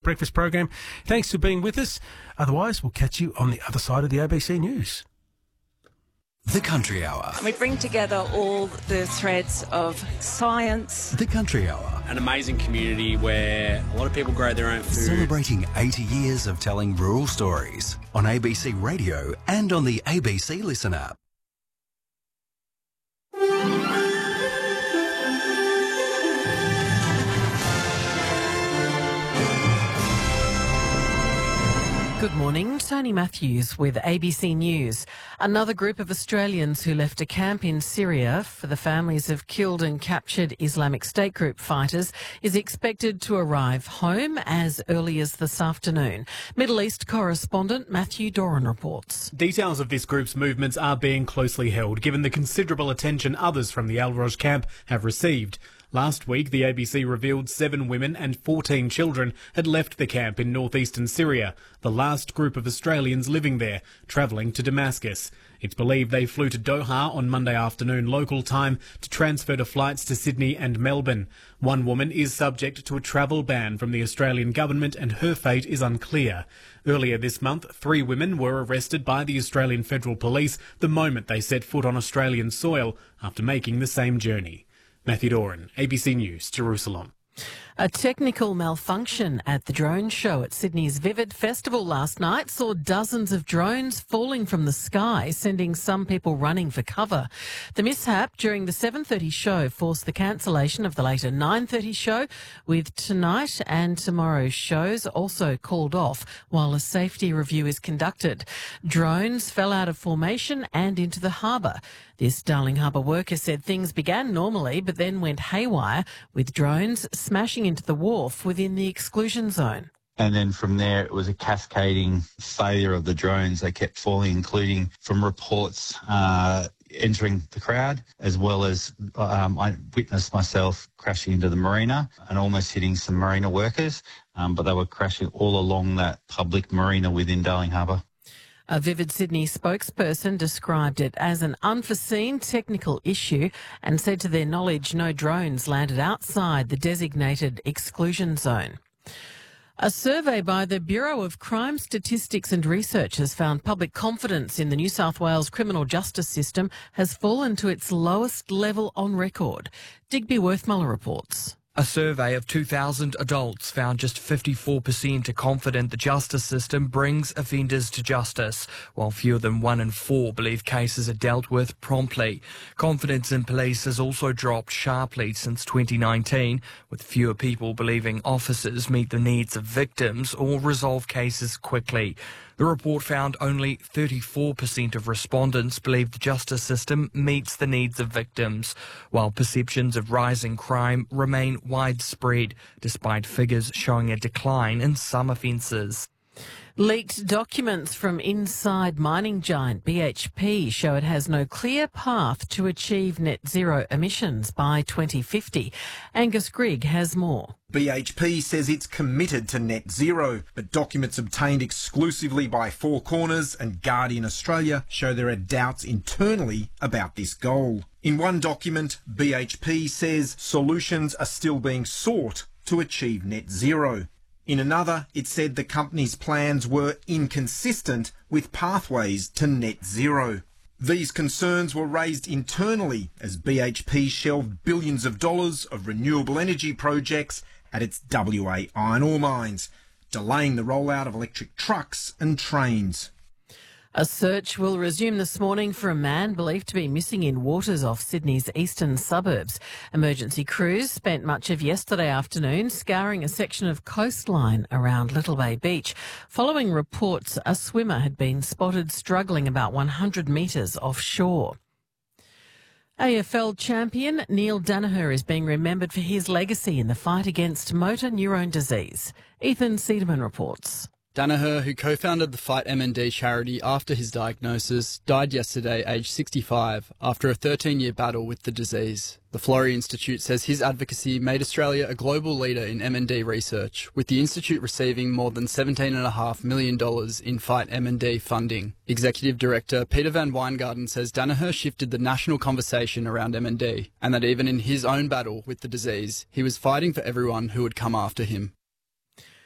breakfast program. Thanks for being with us. Otherwise, we'll catch you on the other side of the ABC News. The Country Hour. We bring together all the threads of science. The Country Hour. An amazing community where a lot of people grow their own food. Celebrating 80 years of telling rural stories on ABC Radio and on the ABC Listen app. Good morning, Tony Matthews with ABC News. Another group of Australians who left a camp in Syria for the families of killed and captured Islamic State group fighters is expected to arrive home as early as this afternoon. Middle East correspondent Matthew Doran reports. Details of this group's movements are being closely held, given the considerable attention others from the Al-Roj camp have received. Last week, the ABC revealed 7 women and 14 children had left the camp in northeastern Syria, the last group of Australians living there, travelling to Damascus. It's believed they flew to Doha on Monday afternoon local time to transfer to flights to Sydney and Melbourne. One woman is subject to a travel ban from the Australian government and her fate is unclear. Earlier this month, 3 women were arrested by the Australian Federal Police the moment they set foot on Australian soil after making the same journey. Matthew Doran, ABC News, Jerusalem. A technical malfunction at the drone show at Sydney's Vivid Festival last night saw dozens of drones falling from the sky, sending some people running for cover. The mishap during the 7:30 show forced the cancellation of the later 9:30 show, with tonight and tomorrow's shows also called off while a safety review is conducted. Drones fell out of formation and into the harbour. This Darling Harbour worker said things began normally but then went haywire, with drones smashing into the wharf within the exclusion zone. And then from there, it was a cascading failure of the drones. They kept falling, including from reports entering the crowd, as well as I witnessed myself crashing into the marina and almost hitting some marina workers, but they were crashing all along that public marina within Darling Harbour. A Vivid Sydney spokesperson described it as an unforeseen technical issue and said to their knowledge no drones landed outside the designated exclusion zone. A survey by the Bureau of Crime Statistics and Research has found public confidence in the New South Wales criminal justice system has fallen to its lowest level on record. Digby Worthmuller reports. A survey of 2,000 adults found just 54% are confident the justice system brings offenders to justice, while fewer than 1 in 4 believe cases are dealt with promptly. Confidence in police has also dropped sharply since 2019, with fewer people believing officers meet the needs of victims or resolve cases quickly. The report found only 34% of respondents believe the justice system meets the needs of victims, while perceptions of rising crime remain widespread, despite figures showing a decline in some offences. Leaked documents from inside mining giant BHP show it has no clear path to achieve net zero emissions by 2050. Angus Grigg has more. BHP says it's committed to net zero, but documents obtained exclusively by Four Corners and Guardian Australia show there are doubts internally about this goal. In one document, BHP says solutions are still being sought to achieve net zero. In another, it said the company's plans were inconsistent with pathways to net zero. These concerns were raised internally as BHP shelved billions of dollars of renewable energy projects at its WA iron ore mines, delaying the rollout of electric trucks and trains. A search will resume this morning for a man believed to be missing in waters off Sydney's eastern suburbs. Emergency crews spent much of yesterday afternoon scouring a section of coastline around Little Bay Beach, following reports a swimmer had been spotted struggling about 100 metres offshore. AFL champion Neil Daniher is being remembered for his legacy in the fight against motor neurone disease. Ethan Cederman reports. Daniher, who co-founded the Fight MND charity after his diagnosis, died yesterday aged 65 after a 13-year battle with the disease. The Florey Institute says his advocacy made Australia a global leader in MND research, with the institute receiving more than $17.5 million in Fight MND funding. Executive Director Peter Van Weingarten says Daniher shifted the national conversation around MND, and that even in his own battle with the disease, he was fighting for everyone who would come after him.